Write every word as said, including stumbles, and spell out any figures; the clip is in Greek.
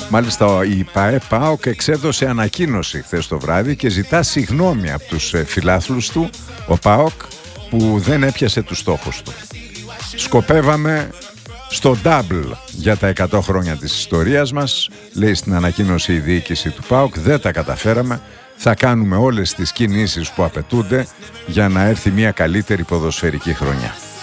Μάλιστα η ΠΑΕ ΠΑΟΚ εξέδωσε ανακοίνωση χθες το βράδυ και ζητά συγγνώμη από τους φιλάθλους του, ο ΠΑΟΚ, που δεν έπιασε τους στόχους του. Σκοπεύαμε στο double για τα εκατό χρόνια της ιστορίας μας, λέει στην ανακοίνωση η διοίκηση του ΠΑΟΚ, δεν τα καταφέραμε, θα κάνουμε όλες τις κινήσεις που απαιτούνται για να έρθει μια καλύτερη ποδοσφαιρική χρονιά.